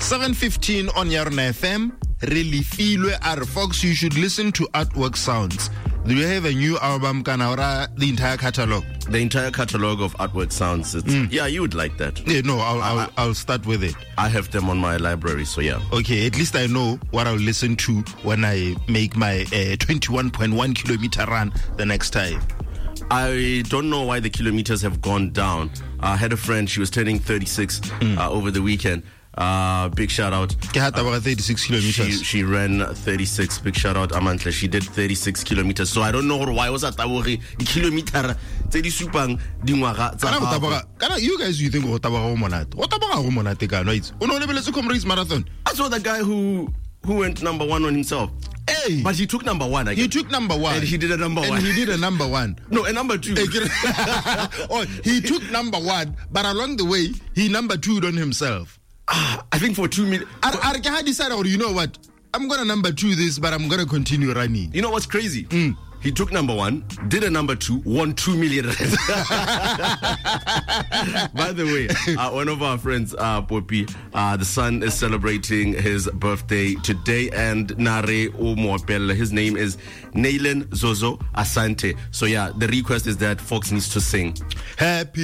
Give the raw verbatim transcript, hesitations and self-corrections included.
seven fifteen on Yarna F M. Really feel are Fox, you should listen to Artwork Sounds. Do you have a new album, Kanaura, the entire catalog? The entire catalog of Artwork Sounds. It's, mm. Yeah, you would like that. Yeah, no, I'll, I'll, uh, I'll start with it. I have them on my library, so yeah. Okay, at least I know what I'll listen to when I make my uh, twenty-one point one kilometer run the next time. I don't know why the kilometers have gone down. I had a friend, she was turning thirty-six mm. uh, over the weekend. Uh, big shout out. Uh, thirty-six kilometers. She, she ran thirty-six. Big shout out, Amantle. She did thirty-six kilometers. So I don't know why was that kilometer. You guys, you think marathon? I saw the guy who who went number one on himself. Hey, but he took number one again. He took number one. And he did a number and one. And he did a number one. No, a number two. Oh, he took number one, but along the way, he number two'd on himself. I think for two minutes. I decided, or you know what? I'm going to number two this, but I'm going to continue running. You know what's crazy? Mm. He took number one, did a number two, won two million. By the way, uh, one of our friends, uh, Poppy, uh, the son is celebrating his birthday today, and Nare Omopel, his name is Nailen Zozo Asante. So yeah, the request is that Fox needs to sing. Happy